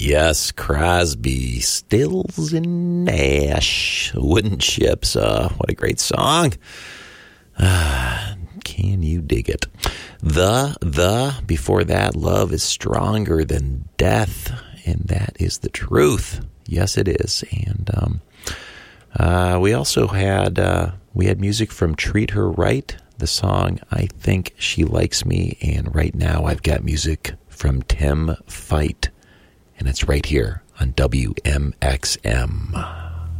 Yes, Crosby, Stills and Nash, Wooden Ships. What a great song. Can you dig it? Before that, Love is Stronger Than Death, and that is the truth. Yes, it is. And we also had music from Treat Her Right, the song I Think She Likes Me, and right now I've got music from Tim Fight, and it's right here on WMXM.